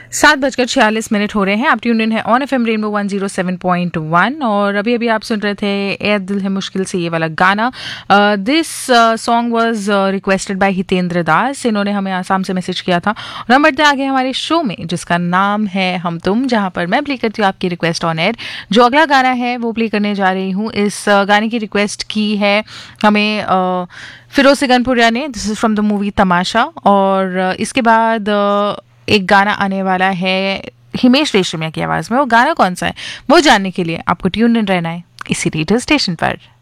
7:46 हो रहे हैं। आप ट्यून इन है ऑन एफएम रेनबो 107.1 और अभी अभी आप सुन रहे थे ए दिल है मुश्किल से ये वाला गाना। This song was requested bye Hitendra दास। इन्होंने हमें आसाम से मैसेज किया था और हम बढ़ते आगे हमारे शो में जिसका नाम है हम तुम, जहां पर मैं प्ले करती हूँ आपकी रिक्वेस्ट ऑन एयर। जो अगला गाना है वो प्ले करने जा रही हूँ। इस गाने की रिक्वेस्ट की है हमें फिरोज सिगनपुरिया ने। This is from the movie तमाशा। और इसके बाद एक गाना आने वाला है हिमेश रेशमिया की आवाज़ में। वो गाना कौन सा है वो जानने के लिए आपको ट्यून इन रहना है इसी रेडियो स्टेशन पर।